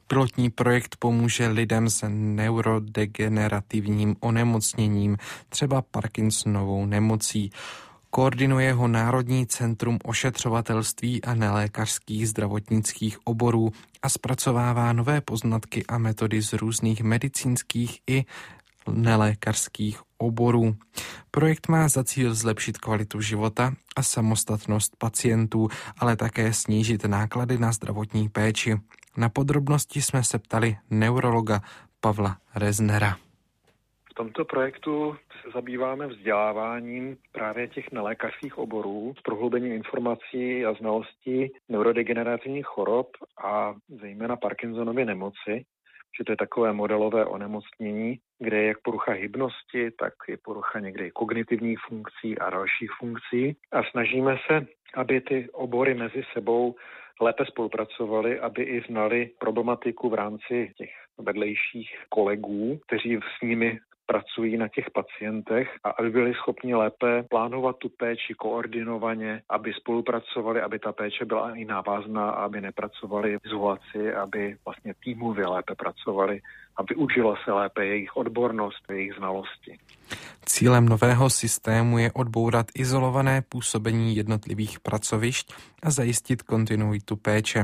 Pilotní projekt pomůže lidem s neurodegenerativním onemocněním, třeba Parkinsonovou nemocí. Koordinuje ho Národní centrum ošetřovatelství a nelékařských zdravotnických oborů a zpracovává nové poznatky a metody z různých medicínských i nelékařských oborů. Projekt má za cíl zlepšit kvalitu života a samostatnost pacientů, ale také snížit náklady na zdravotní péči. Na podrobnosti jsme se ptali neurologa Pavla Reznera. V tomto projektu se zabýváme vzděláváním právě těch nelékařských oborů s prohloubením informací a znalostí neurodegenerativních chorob a zejména Parkinsonovy nemoci, že to je takové modelové onemocnění, kde je jak porucha hybnosti, tak i porucha někdy i kognitivních funkcí a dalších funkcí. A snažíme se, aby ty obory mezi sebou lépe spolupracovali, aby i znali problematiku v rámci těch vedlejších kolegů, kteří s nimi pracují na těch pacientech a aby byli schopni lépe plánovat tu péči koordinovaně, aby spolupracovali, aby ta péče byla i návazná, aby nepracovali v izolaci, aby vlastně týmově lépe pracovali a využila se lépe jejich odbornost, jejich znalosti. Cílem nového systému je odbourat izolované působení jednotlivých pracovišť a zajistit kontinuitu péče,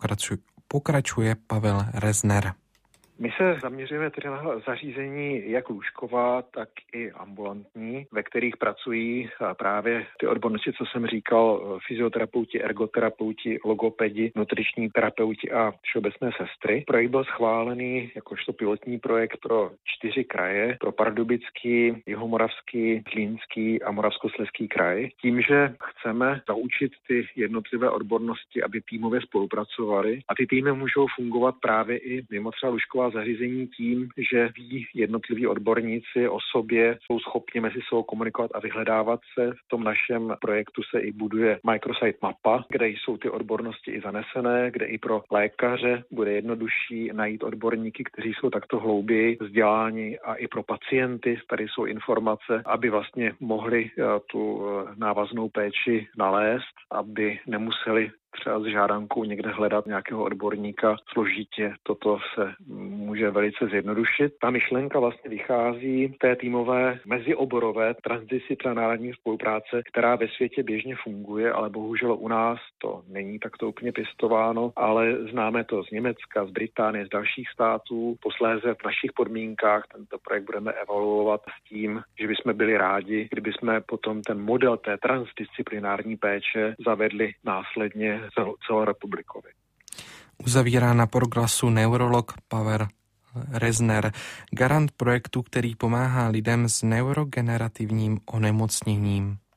pokračuje Pavel Rezner. My se zaměřujeme tedy na zařízení jak lůžková, tak i ambulantní, ve kterých pracují právě ty odbornosti, co jsem říkal, fyzioterapeuti, ergoterapeuti, logopedi, nutriční terapeuti a všeobecné sestry. Projekt byl schválený jakožto pilotní projekt pro 4 kraje, pro Pardubický, Jihomoravský, Zlínský a Moravskoslezský kraj. Tím, že chceme zaučit ty jednotlivé odbornosti, aby týmově spolupracovali a ty týmy můžou fungovat právě i mimo třeba lůžková zařízení tím, že ví jednotliví odborníci o sobě, jsou schopni mezi sebou komunikovat a vyhledávat se. V tom našem projektu se i buduje microsite mapa, kde jsou ty odbornosti i zanesené, kde i pro lékaře bude jednodušší najít odborníky, kteří jsou takto hlouběji vzděláni a i pro pacienty, tady jsou informace, aby vlastně mohli tu návaznou péči nalézt, aby nemuseli třeba s žádankou někde hledat nějakého odborníka složitě. Toto se může velice zjednodušit. Ta myšlenka vlastně vychází z té týmové mezioborové transdisciplinární spolupráce, která ve světě běžně funguje, ale bohužel u nás to není takto úplně pěstováno, ale známe to z Německa, z Británie, z dalších států. Posléze v našich podmínkách tento projekt budeme evaluovat s tím, že bychom byli rádi, kdybychom potom ten model té transdisciplinární péče zavedli následně celorepublikově. Uzavírá na Proglasu neurolog Pavel Rezner, garant projektu, který pomáhá lidem s neurogenerativním onemocněním.